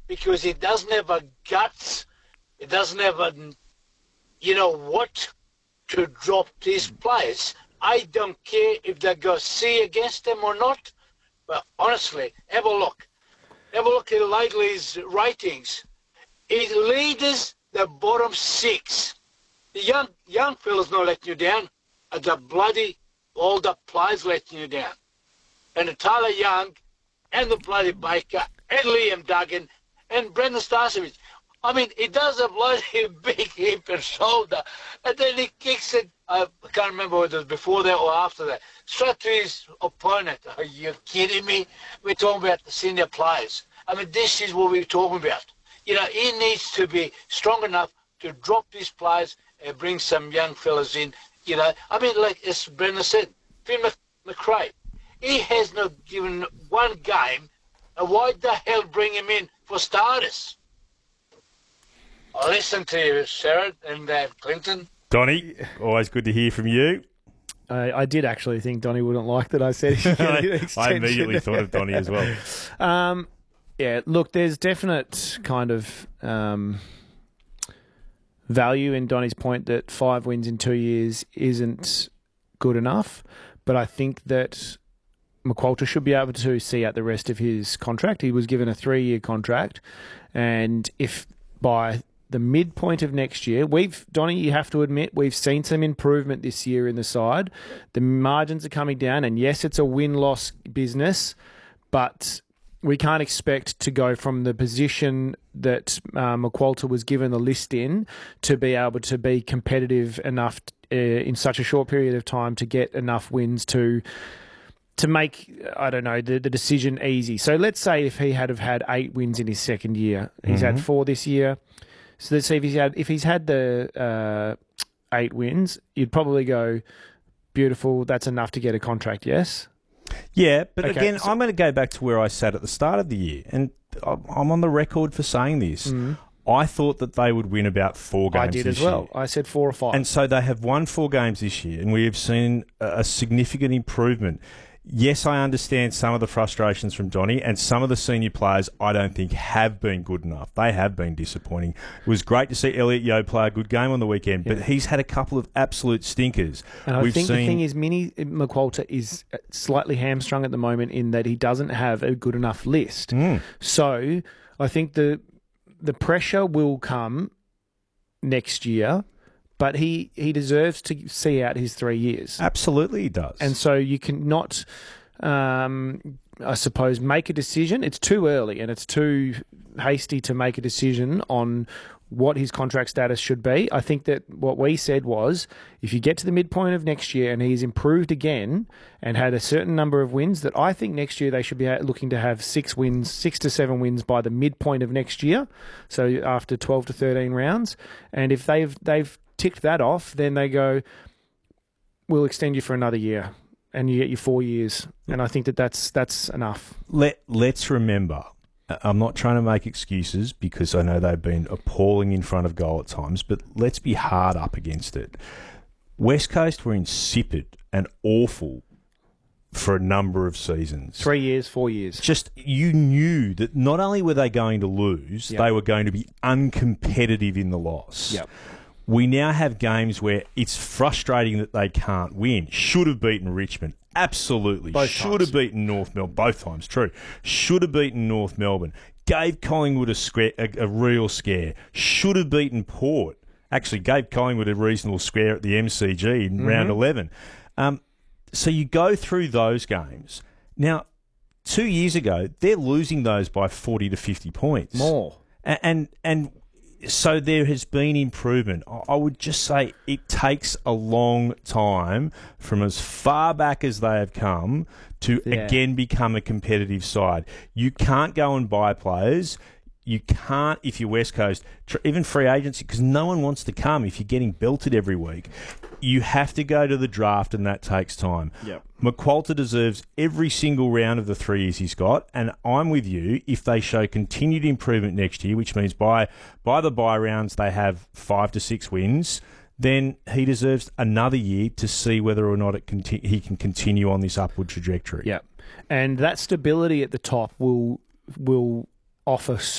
because he doesn't have a guts. He doesn't have a, what to drop these players. I don't care if they go C against them or not, but honestly, have a look. Have a look at lately's ratings. It leads the bottom 6. The young fellas not letting you down. The bloody older players letting you down. And the Tyler Young and the bloody Baker and Liam Duggan and Brendan Starcevich. I mean, he does a bloody big hip and shoulder, and then he kicks it, I can't remember whether it was before that or after that, straight to his opponent. Are you kidding me? We're talking about the senior players. I mean, this is what we're talking about. He needs to be strong enough to drop these players and bring some young fellas in. I mean, like as Brendan said, Finn McRae, he has not given one game. Why the hell bring him in for starters? I listen to you, Sarah and Clinton. Donnie, always good to hear from you. I did actually think Donnie wouldn't like that I said he should get an extension. I immediately thought of Donnie as well. Yeah, look, there's definite kind of value in Donnie's point that 5 wins in 2 years isn't good enough, but I think that McQualter should be able to see out the rest of his contract. He was given a 3-year contract, and if by the midpoint of next year, Donnie, you have to admit, we've seen some improvement this year in the side. The margins are coming down, and yes, it's a win-loss business, but we can't expect to go from the position that McQualter was given the list in to be able to be competitive enough in such a short period of time to get enough wins to make, I don't know, the decision easy. So let's say if he had 8 wins in his second year. He's had 4 this year. So let's see if he's had the 8 wins, you'd probably go, beautiful, that's enough to get a contract, yes? Yeah, but okay, again, I'm going to go back to where I sat at the start of the year, and I'm on the record for saying this. Mm. I thought that they would win about 4 games this year. I did as well. I said 4 or 5. And so they have won 4 games this year, and we have seen a significant improvement. Yes, I understand some of the frustrations from Donnie, and some of the senior players I don't think have been good enough. They have been disappointing. It was great to see Elliot Yeo play a good game on the weekend, but he's had a couple of absolute stinkers. And I think the thing is, Minnie McQualter is slightly hamstrung at the moment in that he doesn't have a good enough list. Mm. So I think the pressure will come next year, but he deserves to see out his 3 years. Absolutely he does. And so you cannot, I suppose, make a decision. It's too early and it's too hasty to make a decision on what his contract status should be. I think that what we said was, if you get to the midpoint of next year and he's improved again and had a certain number of wins, that I think next year they should be looking to have 6 to 7 wins by the midpoint of next year, so after 12 to 13 rounds. And if they've ticked that off, then they go, we'll extend you for another year, and you get your 4 years. And I think that's enough. Let's remember, I'm not trying to make excuses because I know they've been appalling in front of goal at times, but let's be hard up against it. West Coast were insipid and awful for a number of seasons. 3 years, 4 years. Just, you knew that not only were they going to lose, they were going to be uncompetitive in the loss. Yep. We now have games where it's frustrating that they can't win. Should have beaten Richmond. Absolutely. Should have beaten North Melbourne. Both times, true. Should have beaten North Melbourne. Gave Collingwood a real scare. Should have beaten Port. Actually, gave Collingwood a reasonable scare at the MCG in round 11. So you go through those games. Now, 2 years ago, they're losing those by 40 to 50 points. More. And so there has been improvement. I would just say it takes a long time from as far back as they have come to again become a competitive side. You can't go and buy players. You can't, if you're West Coast, even free agency, because no one wants to come if you're getting belted every week. You have to go to the draft, and that takes time. Yep. McQualter deserves every single round of the 3 years he's got, and I'm with you. If they show continued improvement next year, which means by the bye rounds they have 5 to 6 wins, then he deserves another year to see whether or not he can continue on this upward trajectory. Yeah, and that stability at the top will offer